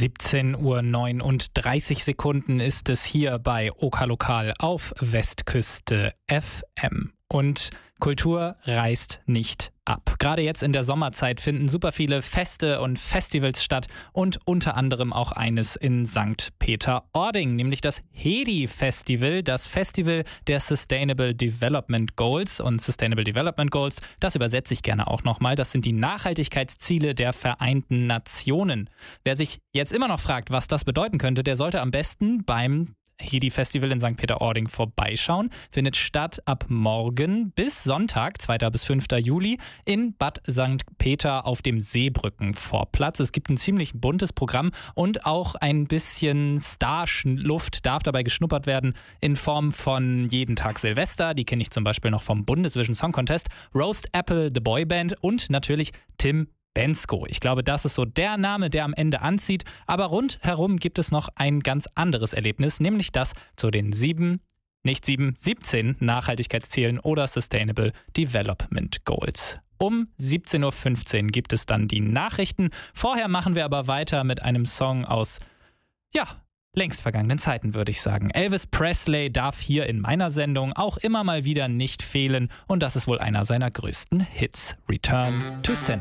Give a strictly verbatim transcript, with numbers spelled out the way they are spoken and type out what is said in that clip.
siebzehn Uhr neununddreißig Sekunden ist es hier bei Oka Lokal auf Westküste F M. Und Kultur reißt nicht ab. Gerade jetzt in der Sommerzeit finden super viele Feste und Festivals statt und unter anderem auch eines in Sankt Peter-Ording, nämlich das Hedi-Festival, das Festival der Sustainable Development Goals. Und Sustainable Development Goals, das übersetze ich gerne auch nochmal, das sind die Nachhaltigkeitsziele der Vereinten Nationen. Wer sich jetzt immer noch fragt, was das bedeuten könnte, der sollte am besten beim Hedi-Festival in Sankt Peter-Ording vorbeischauen. Findet statt ab morgen bis Sonntag, zweiter bis fünfter Juli, in Bad Sankt Peter auf dem Seebrückenvorplatz. Es gibt ein ziemlich buntes Programm und auch ein bisschen Starluft darf dabei geschnuppert werden in Form von Jeden Tag Silvester. Die kenne ich zum Beispiel noch vom Bundesvision Song Contest. Roast Apple, The Boy Band und natürlich Tim Bendzko. Ich glaube, das ist so der Name, der am Ende anzieht. Aber rundherum gibt es noch ein ganz anderes Erlebnis, nämlich das zu den sieben, nicht sieben, siebzehn Nachhaltigkeitszielen oder Sustainable Development Goals. Um siebzehn Uhr fünfzehn gibt es dann die Nachrichten. Vorher machen wir aber weiter mit einem Song aus, ja, längst vergangenen Zeiten, würde ich sagen. Elvis Presley darf hier in meiner Sendung auch immer mal wieder nicht fehlen und das ist wohl einer seiner größten Hits. Return to Sender.